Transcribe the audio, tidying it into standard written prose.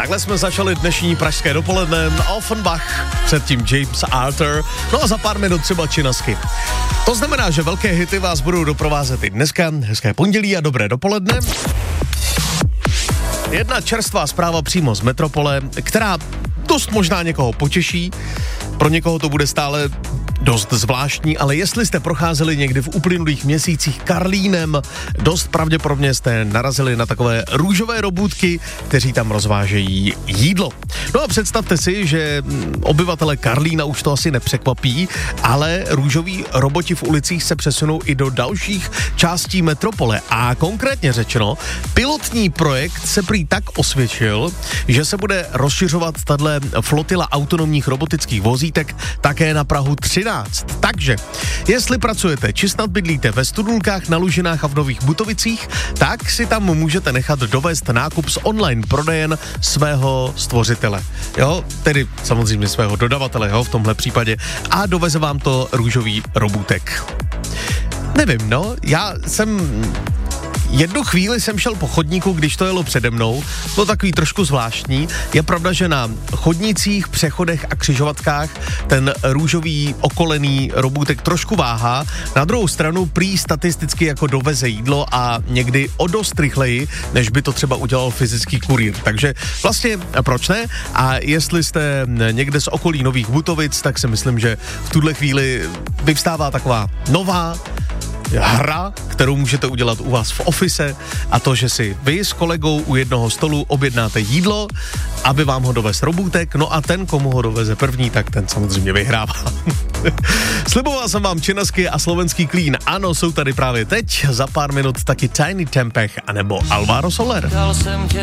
Takhle jsme začali dnešní pražské dopoledne. Offenbach, předtím James Arthur, no a za pár minut třeba Činasky. To znamená, že velké hity vás budou doprovázet i dneska. Hezké pondělí a dobré dopoledne. Jedna čerstvá zpráva přímo z metropole, která dost možná někoho potěší, pro někoho to bude stále dost zvláštní, ale jestli jste procházeli někdy v uplynulých měsících Karlínem, dost pravděpodobně jste narazili na takové růžové robůtky, kteří tam rozvážejí jídlo. No a představte si, že obyvatele Karlína už to asi nepřekvapí, ale růžoví roboti v ulicích se přesunou i do dalších částí metropole. A konkrétně řečeno, pilotní projekt se prý tak osvědčil, že se bude rozšiřovat tahle flotila autonomních robotických vozítek také na Prahu 13. Takže, jestli pracujete či snad bydlíte ve Studulkách, na Lužinách a v Nových Butovicích, tak si tam můžete nechat dovést nákup z online prodejen svého stvořitele. Jo, tedy samozřejmě svého dodavatele, jo, v tomhle případě. A doveze vám to růžový robůtek. Nevím, no, jednu chvíli jsem šel po chodníku, když to jelo přede mnou, bylo takový trošku zvláštní. Je pravda, že na chodnících, přechodech a křižovatkách ten růžový okolený robůtek trošku váhá. Na druhou stranu prý statisticky jako doveze jídlo a někdy o dost rychleji, než by to třeba udělal fyzický kurýr. Takže vlastně proč ne? A jestli jste někde z okolí Nových Butovic, tak si myslím, že v tuhle chvíli vyvstává taková nová hra, kterou můžete udělat u vás v office, a to, že si vy s kolegou u jednoho stolu objednáte jídlo, aby vám ho dovez robůtek, no a ten, komu ho doveze první, tak ten samozřejmě vyhrává. Sliboval jsem vám Činasky a slovenský Klín. Ano, jsou tady právě teď, za pár minut taky Tiny Tempeh anebo Alvaro Soler.